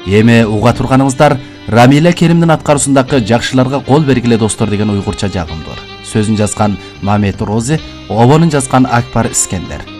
Эми уга турганыңыздар Рамиля Керимдин аткаруусундагы жакшыларга кол бергиле достор деген уйгурча жагымдуу. Сөзүн жазган Мамет Рози, обонун жазган Акбар Искендер.